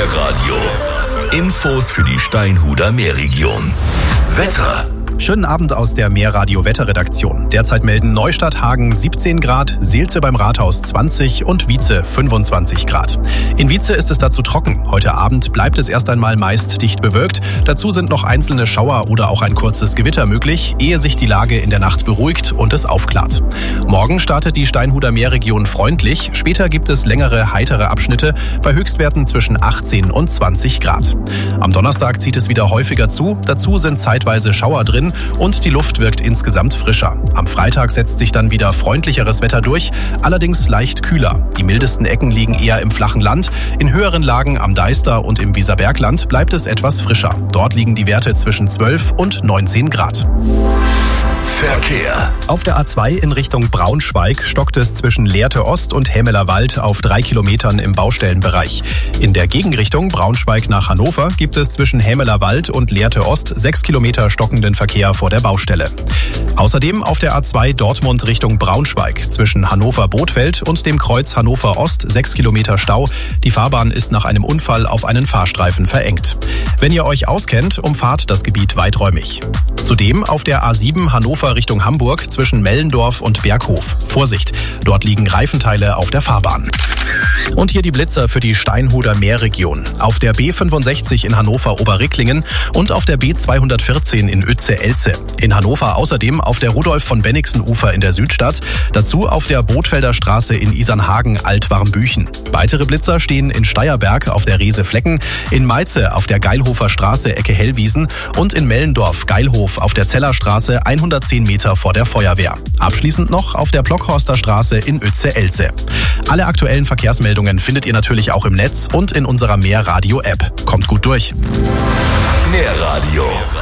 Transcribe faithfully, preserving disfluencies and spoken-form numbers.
Meerradio. Infos für die Steinhuder Meerregion. Wetter. Schönen Abend aus der Meerradio-Wetterredaktion. Derzeit melden Neustadt-Hagen siebzehn Grad, Seelze beim Rathaus zwanzig und Wietze fünfundzwanzig Grad. In Wietze ist es dazu trocken. Heute Abend bleibt es erst einmal meist dicht bewölkt. Dazu sind noch einzelne Schauer oder auch ein kurzes Gewitter möglich, ehe sich die Lage in der Nacht beruhigt und es aufklart. Morgen startet die Steinhuder Meerregion freundlich. Später gibt es längere, heitere Abschnitte bei Höchstwerten zwischen achtzehn und zwanzig Grad. Am Donnerstag zieht es wieder häufiger zu. Dazu sind zeitweise Schauer drin und die Luft wirkt insgesamt frischer. Am Freitag setzt sich dann wieder freundlicheres Wetter durch, allerdings leicht kühler. Die mildesten Ecken liegen eher im flachen Land. In höheren Lagen am Deister und im Weserbergland bleibt es etwas frischer. Dort liegen die Werte zwischen zwölf und neunzehn Grad. Verkehr. Auf der A zwei in Richtung Braunschweig stockt es zwischen Lehrte Ost und Hämeler Wald auf drei Kilometern im Baustellenbereich. In der Gegenrichtung Braunschweig nach Hannover gibt es zwischen Hämeler Wald und Lehrte Ost sechs Kilometer stockenden Verkehr vor der Baustelle. Außerdem auf der A zwei Dortmund Richtung Braunschweig zwischen Hannover-Bothfeld und dem Kreuz Hannover Ost sechs Kilometer Stau. Die Fahrbahn ist nach einem Unfall auf einen Fahrstreifen verengt. Wenn ihr euch auskennt, umfahrt das Gebiet weiträumig. Zudem auf der A sieben Hannover Richtung Hamburg zwischen Mellendorf und Berghof. Vorsicht, dort liegen Reifenteile auf der Fahrbahn. Und hier die Blitzer für die Steinhuder Meerregion. Auf der B fünfundsechzig in Hannover-Oberricklingen und auf der B zweihundertvierzehn in Uetze-Elze. In Hannover außerdem auf der Rudolf-von-Bennigsen-Ufer in der Südstadt. Dazu auf der Bothfelder Straße in Isernhagen-Altwarmbüchen. Weitere Blitzer stehen in Steierberg auf der Reese-Flecken, in Meize auf der Geilhofer Straße Ecke Hellwiesen und in Mellendorf-Geilhof auf der Zellerstraße hundertzehn Meter vor der Feuerwehr. Abschließend noch auf der Blockhorster Straße in Uetze-Elze. Alle aktuellen Verkehrsmeldungen findet ihr natürlich auch im Netz und in unserer Meerradio-App. Kommt gut durch. Meerradio.